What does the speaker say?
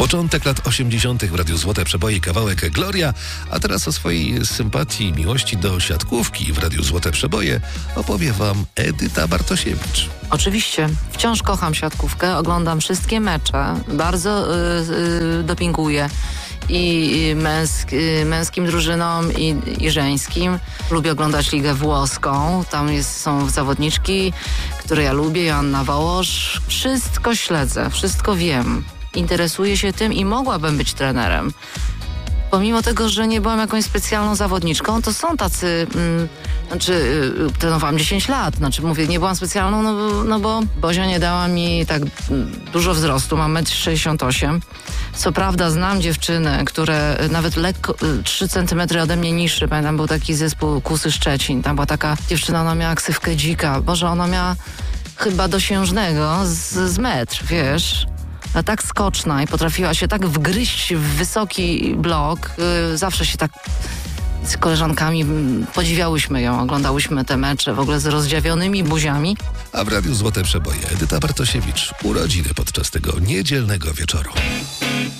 Początek lat 80. w Radiu Złote Przeboje, kawałek Gloria, a teraz o swojej sympatii i miłości do siatkówki w Radiu Złote Przeboje opowie wam Edyta Bartosiewicz. Oczywiście, wciąż kocham siatkówkę, oglądam wszystkie mecze, bardzo dopinguję i męskim drużynom i żeńskim. Lubię oglądać Ligę Włoską, tam są zawodniczki, które ja lubię, Joanna Wołosz. Wszystko śledzę, wszystko wiem, interesuję się tym i mogłabym być trenerem. Pomimo tego, że nie byłam jakąś specjalną zawodniczką, to są tacy, trenowałam 10 lat, mówię, nie byłam specjalną, no bo Bozia nie dała mi tak dużo wzrostu, mam 1,68 m. Co prawda znam dziewczyny, które nawet lekko 3 cm ode mnie niższe. Pamiętam, był taki zespół Kusy Szczecin, tam była taka dziewczyna, ona miała ksywkę Dzika. Boże, ona miała chyba dosiężnego z metr, wiesz. A tak skoczna i potrafiła się tak wgryźć w wysoki blok. Zawsze się tak z koleżankami podziwiałyśmy ją, oglądałyśmy te mecze w ogóle z rozdziawionymi buziami. A w Radiu Złote Przeboje Edyta Bartosiewicz, urodziny podczas tego niedzielnego wieczoru.